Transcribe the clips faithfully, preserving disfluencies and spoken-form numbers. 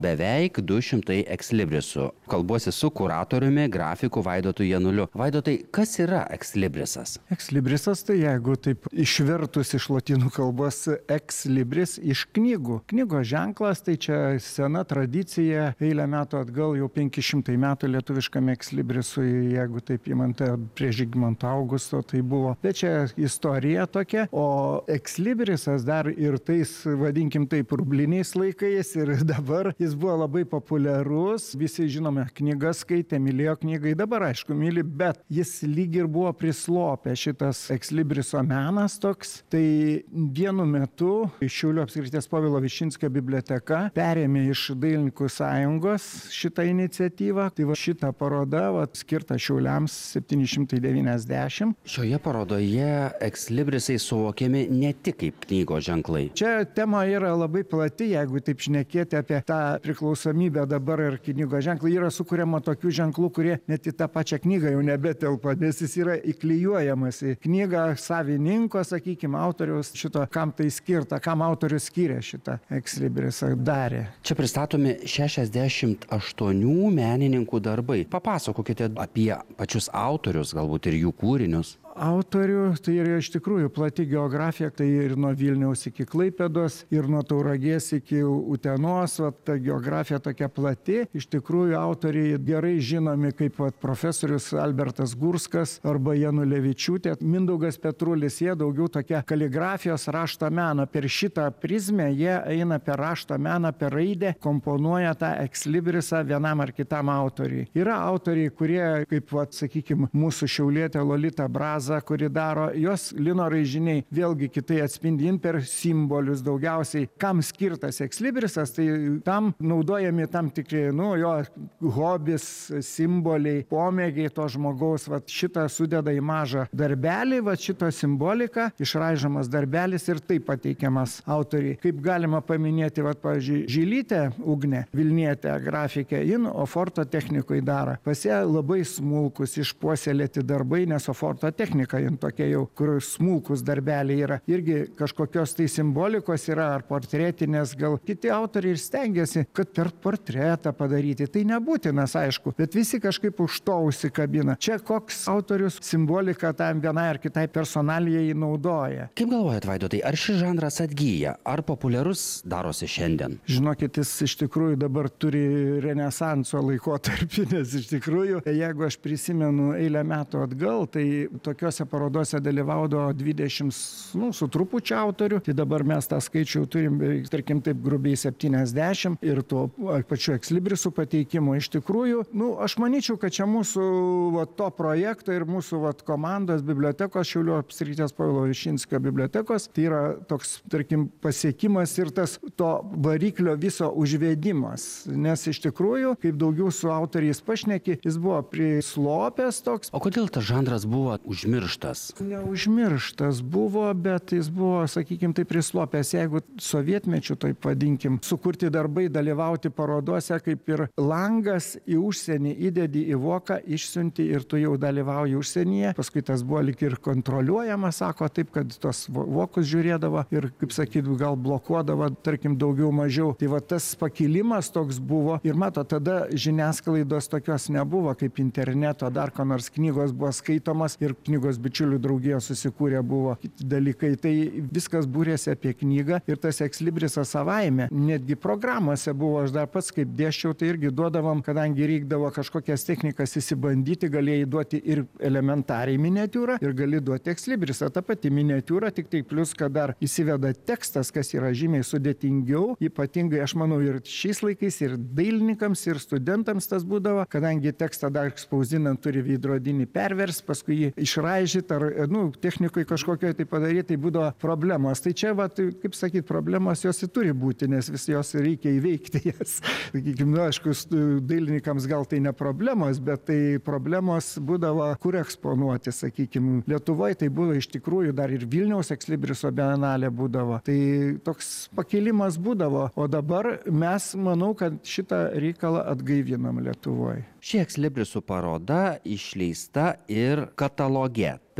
beveik du šimtai ekslibrisų. Kalbuosi su kuratoriumi, grafiku Vaidotu Januliu. Vaidotai, kas yra ekslibrisas? Ekslibrisas tai jeigu taip išvertus iš lotynų kalbos ekslibris iš knygų. Knygos ženklas tai čia sena tradicija, eilę metų atgal jau penki šimtai metų lietuviškam ekslibrisui, jeigu taip įmant prie Žygimanto Augusto tai buvo. Bet čia istorija tokia, o ekslibrisas dar ir tais, vadinkim taip, rubliniais laikais ir dabar jis buvo labai populiarus. Visi žinome, knygas skaitė, mylėjo knygai, dabar aišku myli, bet jis lyg ir buvo prislopę šitas ekslibriso menas toks. Tai vienu metu Šiaulių apskrities Povilo Višinskio biblioteka perėmė iš Dailininkų sąjungos šitą iniciatyvą. Tai va šita paroda va, skirta Šiauliams septyni šimtai devyniasdešimt. Šioje parodoje ekslibrisai suvokiami ne tik kaip knygos ženklai. Čia tema yra labai plati, jeigu taip šnekėti apie tą priklausomybę dabar ir knygos ženklai. Yra sukuriama tokių ženklų, kurie net į tą pačią knygą jau nebetelpa, nes jis yra įklijuojamas į knygą savininko, sakykime, autoriaus šito, kam tai skirta, kam autorius skyrė šitą ekslibrisą, darė. Čia pristatomi šešiasdešimt aštuonių menininkų darbai. Papasakokite apie pačius autorius, galbūt ir jų kūrinius. Autorių, tai yra iš tikrųjų plati geografija, tai ir nuo Vilniaus iki Klaipėdos, ir nuo Tauragės iki Utenos, va, ta geografija tokia plati. Iš tikrųjų autoriai gerai žinomi kaip va, profesorius Albertas Gurskas arba Janulevičiūtė, Mindaugas Petrulis, jie daugiau tokia kaligrafijos rašto meno. Per šitą prizmę jie eina per rašto meną, per raidę, komponuoja tą ekslibrisą vienam ar kitam autoriui. Yra autoriai, kurie, kaip, va, sakykime, mūsų šiaulietė Lolita Braza, kuri daro, jos lino raižiniai vėlgi kitai atspindi per simbolius daugiausiai. Kam skirtas ekslibrisas, tai tam naudojami tam tikri, nu, jo hobis, simboliai, pomėgiai to žmogaus. Vat šitą sudeda į mažą darbelį, vat šito simbolika, išraižomas darbelis ir taip pateikiamas autoriai. Kaip galima paminėti, vat, pavyzdžiui, Žilytė Ugnė, Vilnietė grafikė, jin oforto technikoj daro. Pas ją labai smulkus išpuoselėti darbai, nes oforto technika jin tokia jau, kur smulkus darbeliai yra. Irgi kažkokios tai simbolikos yra, ar portretinės, gal kiti autoriai ir stengiasi, kad per portretą padaryti. Tai nebūtinas, aišku, bet visi kažkaip už to užsikabina. Čia koks autorius simboliką tam vienai ar kitai personalijai naudoja. Kaip galvojat, Vaidotai, ar šis žanras atgyja, ar populiarus darosi šiandien? Žinokit, jis iš tikrųjų dabar turi renesanso laikotarpį, nes iš tikrųjų, jeigu aš prisimenu eilę metų atgal, tai tokiuose parodose dalyvaudavo dvidešimt, nu, su trupučiu autorių, tai dabar mes tą skaičių turim, tarkim, taip grubiai septyniasdešimt ir tuo pačiu ekslibrisų pateikimo. Iš tikrųjų, nu, aš manyčiau, kad čia mūsų va, to projekto ir mūsų va, komandos bibliotekos, Šiaulių apskrities Povilo Višinskio bibliotekos, tai yra toks, tarkim, pasiekimas ir tas to variklio viso užvedimas. Nes iš tikrųjų, kaip daugiau su autoriais pašneki, jis buvo prislopęs toks. O kodėl tas žanras buvo užmirštas? Neužmirštas buvo, bet jis buvo, sakykime, tai prislopęs. Jeigu sovietmečių, taip vadinkim, sukurti darbai, dalyvauti parodose, kaip ir langas į užsienį įdedi į voką, išsiunti ir tu jau dalyvauji užsienyje. Paskui tas buvo lik ir kontroliuojama, sako, taip, kad tos vokus žiūrėdavo ir, kaip sakyt, gal blokuodavo, tarkim, daugiau mažiau. Tai va tas pakilimas toks buvo ir mato, tada žiniasklaidos tokios nebuvo, kaip interneto, dar ko nors knygos buvo skaitomas ir knygos bičiulių draugija susikūrė buvo kiti dalykai. Tai viskas būrėsi apie knygą ir tas ekslibrisas savaime. Netgi programuose buvo, aš dar pats kaip dėsčiau, tai irgi duodavom, kadangi reikdavo kažkokias technikas įsibandyti, galėjai duoti ir elementariai miniatiūrą ir gali duoti ekslibrisą. Ta pati miniatiūra, tik tai plus, kad dar įsiveda tekstas, kas yra žymiai sudėtingiau. Ypatingai, aš manau, ir šiais laikais, ir dailininkams, ir studentams tas būdavo, kadangi tekstą dar spausdinant turi veidrodinį pervers, paskui jį išraižyti ar, nu, technikai kažkokio tai padaryti, tai būdavo problemos. Tai čia, va, tai, kaip sakyti, problemos jos ir turi būti, nes vis jos reikia įveikti jas. Sakykime, nu, aišku, dailininkams gal tai ne problemos, bet tai problemos būdavo, kur eksponuoti, sakykime. Lietuvoje tai buvo iš tikrųjų dar ir Vilniaus ekslibriso bienalė būdavo. Tai toks pakilimas būdavo, o dabar mes, manau, kad šitą reikalą atgaivinam Lietuvoje. Ši ekslibrisų paroda išleista ir kataloge.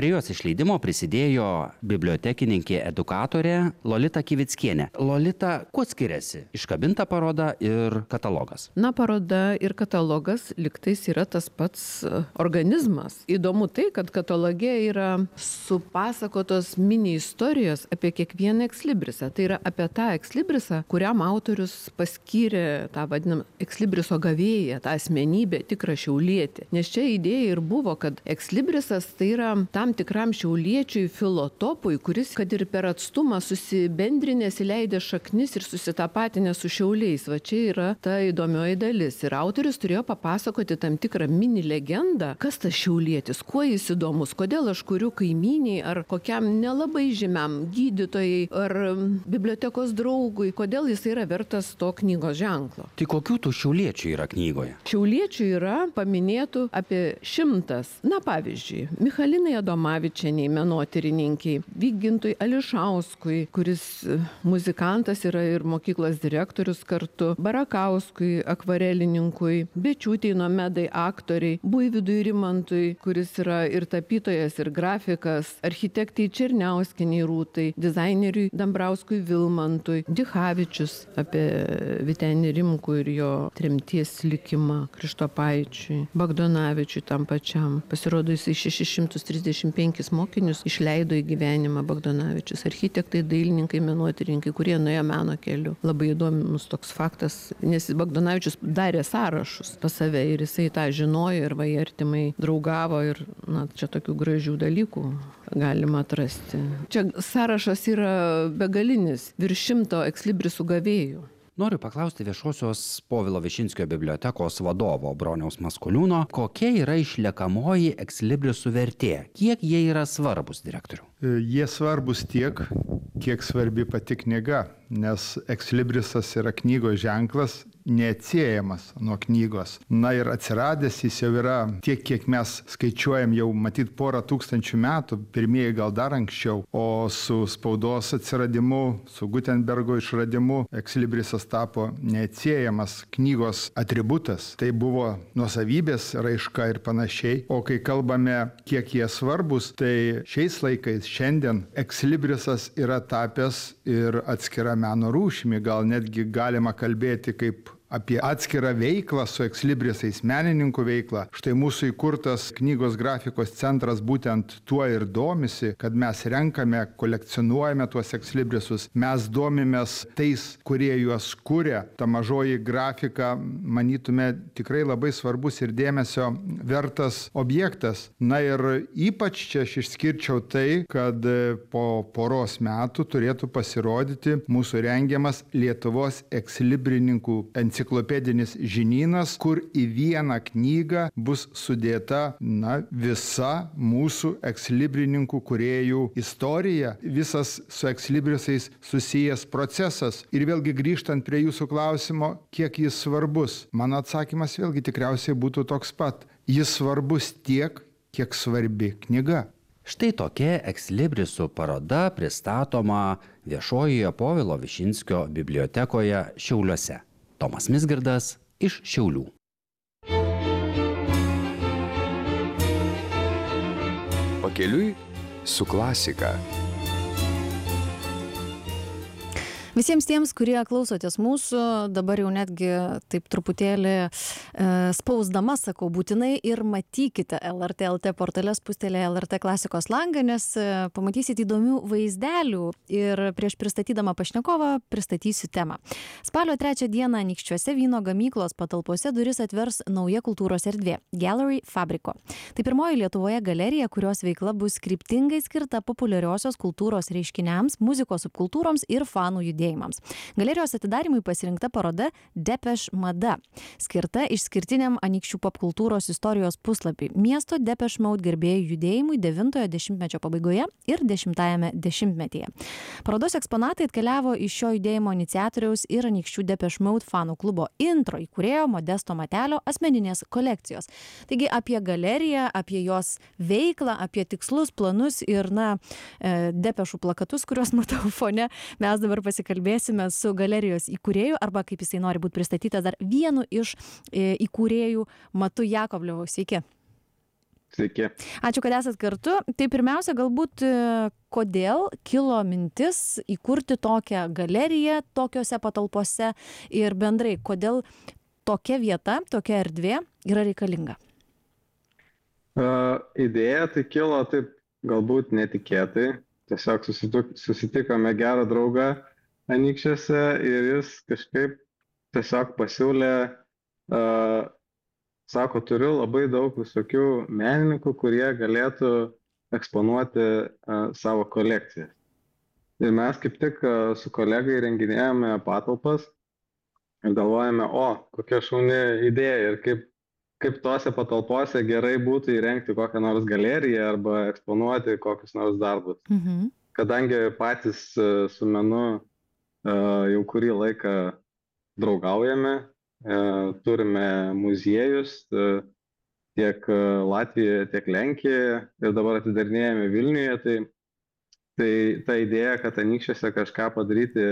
Prie jos išleidimo prisidėjo bibliotekininkė edukatorė Lolita Kivickienė. Lolita, kuo skiriasi iškabinta paroda ir katalogas? Na, paroda ir katalogas liktais yra tas pats organizmas. Įdomu tai, kad kataloge yra supasakotos mini istorijos apie kiekvieną ekslibrisą. Tai yra apie tą ekslibrisą, kuriam autorius paskyrė tą vadinamą ekslibriso gavėją, tą asmenybę, tikrą šiaulietį. Nes čia idėja ir buvo, kad ekslibrisas tai yra tam tikram šiauliečiui filotopui, kuris, kad ir per atstumą susibendrinęs, įleidęs šaknis ir susitapatinęs su šiauliais. Va čia yra ta įdomioji dalis. Ir autorius turėjo papasakoti tam tikrą mini legendą, kas tas šiaulietis, kuo jis įdomus, kodėl aš kuriu kaimyniai ar kokiam nelabai žymiam gydytojai ar bibliotekos draugui, kodėl jis yra vertas to knygos ženklo. Tai kokių tų šiauliečių yra knygoje? Šiauliečių yra paminėtų apie šimtas. Na, pavyzdžiui, Michalinai Adomavičieniai, menotyrininkiai, Vygintui Ališauskui, kuris muzikantas yra ir mokyklos direktorius kartu, Barakauskui, akvarelininkui, Bečiūtei Nomedai, aktoriai, Buivydui Rimantui, kuris yra ir tapytojas, ir grafikas, architektai Černiauskieniai Rūtai, dizaineriui Dambrauskui Vilmantui, Dichavičius apie Vytenį Rimkų ir jo tremties likimą, Krištopaičiui, Bagdonavičiui tam pačiam. Pasirodo, jis šešis šimtus trisdešimt penkis mokinius išleido į gyvenimą Bagdonavičius. Architektai, dailininkai, menotyrininkai, kurie nuėjo meno keliu. Labai įdomus toks faktas, nes Bagdonavičius darė sąrašus pas save ir jisai tą žinojo ir vai artimai draugavo ir na, čia tokių gražių dalykų galima atrasti. Čia sąrašas yra begalinis, virš šimto ekslibrisų gavėjų. Noriu paklausti viešosios Povilo Višinskio bibliotekos vadovo Broniaus Maskoliūno, kokia yra išliekamoji ekslibrisų vertė? Kiek jie yra svarbus, direktoriau? Jie svarbus tiek, kiek svarbi pati knyga, nes ekslibrisas yra knygos ženklas, neatsiejamas nuo knygos. Na ir atsiradęs jis jau yra tiek, kiek mes skaičiuojam jau matyt porą tūkstančių metų, pirmieji gal dar anksčiau, o su spaudos atsiradimu, su Gutenbergo išradimu, ekslibrisas tapo neatsiejamas knygos atributas. Tai buvo nuosavybės raiška ir panašiai. O kai kalbame, kiek jie svarbus, tai šiais laikais, šiandien, ekslibrisas yra tapęs ir atskira meno rūšimi, gal netgi galima kalbėti kaip apie atskirą veiklą su ekslibrisais, menininkų veiklą. Štai mūsų įkurtas knygos grafikos centras būtent tuo ir domisi, kad mes renkame, kolekcionuojame tuos ekslibrissus, mes domimės tais, kurie juos kuria. Ta mažoji grafika, manytume, tikrai labai svarbus ir dėmesio vertas objektas. Na ir ypač čia aš išskirčiau tai, kad po poros metų turėtų pasirodyti mūsų rengiamas Lietuvos ekslibrinininkų enciklopedijos enciklopedinis žinynas, kur į vieną knygą bus sudėta na, visa mūsų ekslibrininkų kūrėjų istorija, visas su ekslibrisais susijęs procesas. Ir vėlgi grįžtant prie jūsų klausimo, kiek jis svarbus, mano atsakymas vėlgi tikriausiai būtų toks pat. Jis svarbus tiek, kiek svarbi knyga. Štai tokia ekslibrisų paroda pristatoma viešojoje Povilo Višinskio bibliotekoje Šiauliuose. Tomas Mizgirdas iš Šiaulių. Pakeliui su klasika. Visiems tiems, kurie klausotės mūsų, dabar jau netgi taip truputėlį e, spausdama, sakau, būtinai ir matykite L R T L T portale, spustelėje L R T klasikos langą, nes e, pamatysit įdomių vaizdelių ir prieš pristatydama pašnekovą pristatysiu temą. Spalio trečią dieną Anykščiuose vyno gamyklos patalpose duris atvers nauja kultūros erdvė – Gallery Fabriko. Tai pirmoji Lietuvoje galerija, kurios veikla bus kryptingai skirta populiariosios kultūros reiškiniams, muzikos subkultūroms ir fanų judėjimams. Galerijos atidarymui pasirinkta paroda Depeche Mada, skirta išskirtiniam Anykščių popkultūros istorijos puslapį miesto Depeche Mode gerbėjų judėjimui devintojo dešimtmečio pabaigoje ir dešimtajame dešimtmetyje. Parodos eksponatai atkeliavo iš šio judėjimo iniciatoriaus ir Anykščių Depeche Mode fanų klubo intro įkūrėjo Modesto Matelio asmeninės kolekcijos. Taigi apie galeriją, apie jos veiklą, apie tikslus, planus ir na, Depešų plakatus, kuriuos matau fone, mes dabar pasikalbėsime. Kalbėsime su galerijos įkūrėju, arba kaip jisai nori būti pristatytas, dar vienu iš įkūrėjų Matu Jakovlevu. Sveiki. Sveiki. Ačiū, kad esat kartu. Tai pirmiausia, galbūt kodėl kilo mintis įkurti tokią galeriją tokiose patalpose ir bendrai, kodėl tokia vieta, tokia erdvė yra reikalinga? Uh, idėja tai kilo taip galbūt netikėtai. Tiesiog susitik, susitikome gerą draugą Anykščiuose ir jis kažkaip tiesiog pasiūlė, uh, sako, turiu labai daug visokių menininkų, kurie galėtų eksponuoti uh, savo kolekcijas. Ir mes kaip tik uh, su kolegai renginėjome patalpas ir galvojame, o, kokia šauni idėja ir kaip kaip tose patalpose gerai būtų įrengti kokią nors galeriją arba eksponuoti kokius nors darbus. Mhm. Kadangi patys su menu jau kurį laiką draugaujame, turime muziejus tiek Latvijoje, tiek Lenkijoje ir dabar atidarinėjame Vilniuje, tai, tai ta idėja, kad Anykščiuose kažką padaryti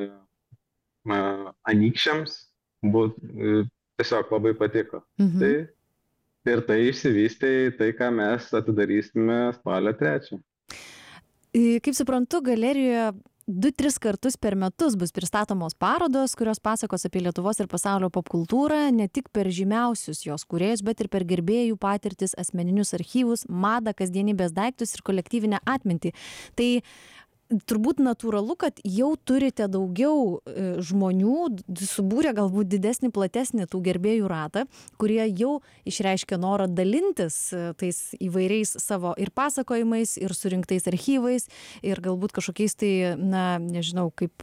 anykščiams, būtų tiesiog labai patiko. Mhm. Tai ir tai išsivystė į tai, ką mes atidarysime spalio trečią. Kaip suprantu, galerijoje du tris kartus per metus bus pristatomos parodos, kurios pasakos apie Lietuvos ir pasaulio popkultūrą, ne tik per žymiausius jos kūrėjus, bet ir per gerbėjų patirtis, asmeninius archyvus, madą, kasdienybės daiktus ir kolektyvinę atmintį. Tai turbūt natūralu, kad jau turite daugiau žmonių, subūrė galbūt didesnį, platesnį tų gerbėjų ratą, kurie jau išreiškia norą dalintis tais įvairiais savo ir pasakojimais, ir surinktais archyvais, ir galbūt kažkokiais tai, na, nežinau, kaip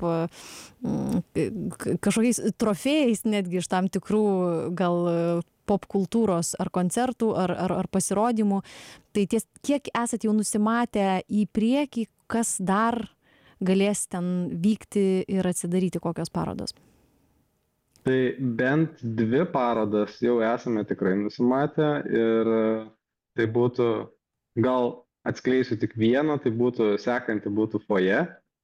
kažkokiais trofėjais netgi iš tam tikrų gal popkultūros ar koncertų, ar, ar, ar pasirodymų. Tai ties, kiek esat jau nusimatę į priekį, kas dar galės ten vykti ir atsidaryti, kokios parodos? Tai bent dvi parodas jau esame tikrai nusimatę ir tai būtų, gal atskleisiu tik vieną, tai būtų sekanti būtų foje,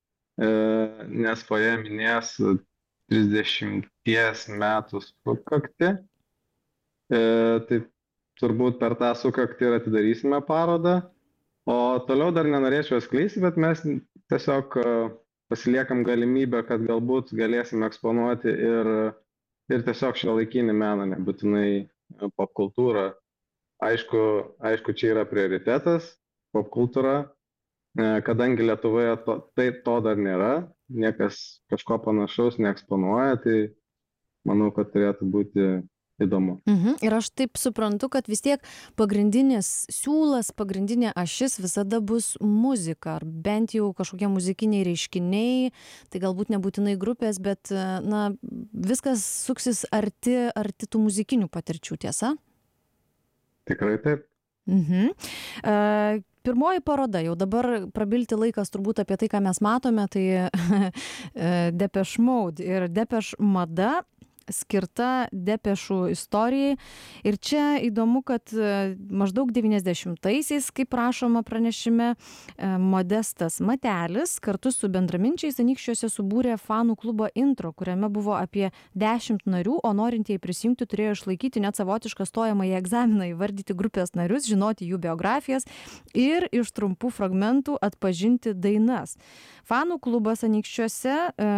nes foje minės trisdešimties metų sukaktį. E, tai turbūt per tą sukaktį ir atidarysime parodą, o toliau dar nenorėčiau atskleisti, bet mes tiesiog pasiliekam galimybę, kad galbūt galėsime eksponuoti ir, ir tiesiog šiuolaikinį meną, nebūtinai popkultūrą. Aišku, aišku, čia yra prioritetas popkultūra, kadangi Lietuvoje to, tai to dar nėra, niekas kažko panašaus neeksponuoja, tai manau, kad turėtų būti įdomu. Mhm. Ir aš taip suprantu, kad vis tiek pagrindinis siūlas, pagrindinė ašis visada bus muzika, ar bent jau kažkokie muzikiniai reiškiniai, tai galbūt nebūtinai grupės, bet na, viskas suksis arti, arti tų muzikinių patirčių, tiesa? Tikrai taip. Mhm. Uh, Pirmoji paroda, jau dabar prabilti laikas turbūt apie tai, ką mes matome, tai Depeche Mode ir Depeche Mada, skirta depešų istorijai. Ir čia įdomu, kad maždaug devyniasdešimtaisiais, kaip rašoma pranešime, Modestas Matelis kartu su bendraminčiais Anykščiuose subūrė fanų klubą Intro, kuriame buvo apie dešimt narių, o norintieji prisijungti turėjo išlaikyti net savotišką stojamąjį egzaminą, įvardyti grupės narius, žinoti jų biografijas ir iš trumpų fragmentų atpažinti dainas. Fanų klubas Anykščiuose,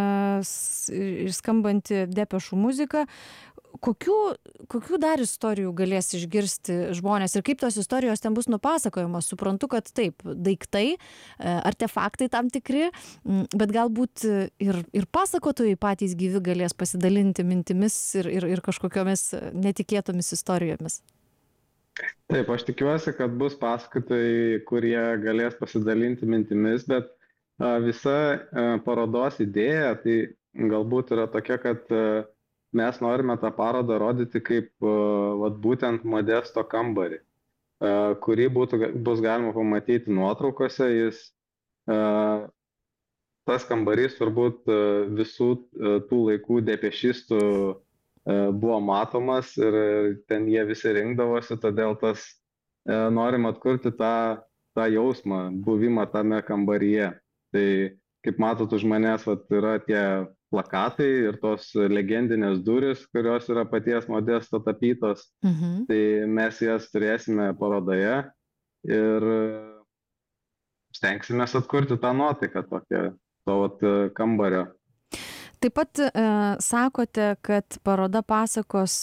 e, skambanti depešų muzika. Kokių, kokių dar istorijų galės išgirsti žmonės ir kaip tos istorijos ten bus nupasakojamos? Suprantu, kad taip, daiktai, artefaktai tam tikri, bet galbūt ir, ir pasakotojai patys gyvi galės pasidalinti mintimis ir, ir, ir kažkokiomis netikėtomis istorijomis. Taip, aš tikiuosi, kad bus pasakotojai, kurie galės pasidalinti mintimis, bet visa parodos idėja tai galbūt yra tokia, kad mes norime tą parodą rodyti kaip vat, būtent Modesto kambarį, kurį būtų, bus galima pamatyti nuotraukose. Jis, tas kambarys turbūt visų tų laikų depešistų buvo matomas ir ten jie visi rinkdavosi, todėl tas norim atkurti tą, tą jausmą, buvimą tame kambaryje. Tai kaip matot, už manęs vat, yra tie plakatai ir tos legendinės durys, kurios yra paties Modesto tapytos. Mhm. Tai mes jas turėsime parodoje ir stengsime atkurti tą nuotaiką tokią to vat kambario. Taip pat e, sakote, kad paroda pasakos